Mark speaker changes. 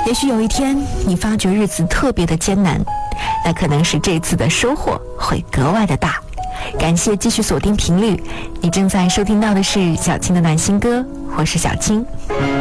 Speaker 1: 也许有一天你发觉日子特别的艰难，那可能是这次的收获会格外的大。感谢继续锁定频率，你正在收听到的是小青的暖心歌，我是小青。